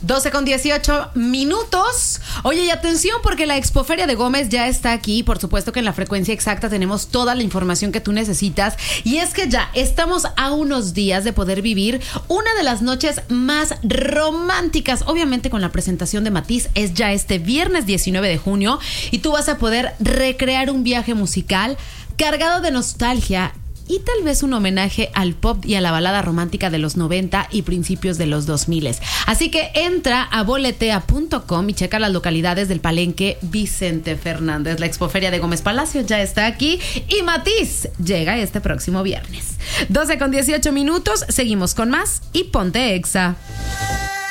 12:18. Oye, y atención porque la Expoferia de Gómez ya está aquí. Por supuesto que en la frecuencia exacta tenemos toda la información que tú necesitas. Y es que ya estamos a unos días de poder vivir una de las noches más románticas. Obviamente con la presentación de Matiz es ya este viernes 19 de junio. Y tú vas a poder recrear un viaje musical cargado de nostalgia y tal vez un homenaje al pop y a la balada romántica de los 90 y principios de los 2000. Así que entra a boletea.com y checa las localidades del Palenque Vicente Fernández. La Expoferia de Gómez Palacio ya está aquí y Matiz llega este próximo viernes. 12:18. Seguimos con más y Ponte Exa.